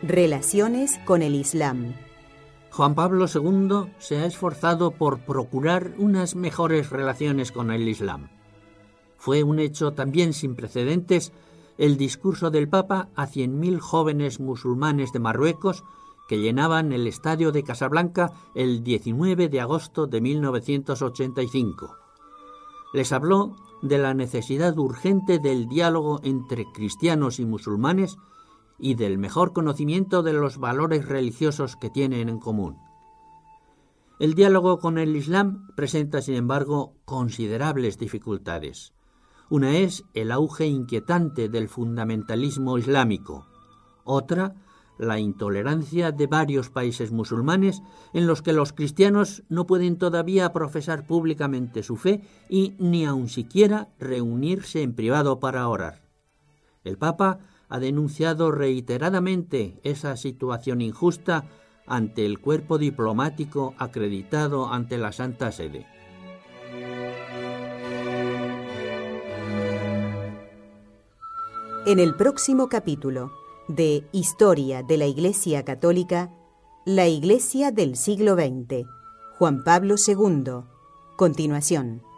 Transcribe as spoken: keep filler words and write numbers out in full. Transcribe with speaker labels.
Speaker 1: Relaciones con el Islam.
Speaker 2: Juan Pablo segundo se ha esforzado por procurar unas mejores relaciones con el Islam. Fue un hecho también sin precedentes el discurso del Papa a cien mil jóvenes musulmanes de Marruecos que llenaban el estadio de Casablanca el diecinueve de agosto de mil novecientos ochenta y cinco. Les habló de la necesidad urgente del diálogo entre cristianos y musulmanes y del mejor conocimiento de los valores religiosos que tienen en común. El diálogo con el Islam presenta, sin embargo, considerables dificultades. Una es el auge inquietante del fundamentalismo islámico. Otra, la intolerancia de varios países musulmanes en los que los cristianos no pueden todavía profesar públicamente su fe y ni aun siquiera reunirse en privado para orar. El Papa ha denunciado reiteradamente esa situación injusta ante el cuerpo diplomático acreditado ante la Santa Sede.
Speaker 1: En el próximo capítulo de Historia de la Iglesia Católica, la Iglesia del siglo veinte, Juan Pablo segundo, continuación.